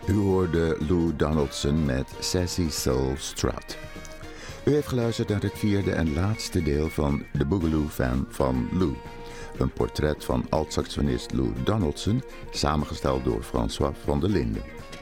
U hoorde Lou Donaldson met Sassy Soul Strut. U heeft geluisterd naar het vierde en laatste deel van The Boogaloo Fan van Lou. Een portret van alt-saxofonist Lou Donaldson, samengesteld door François van der Linden.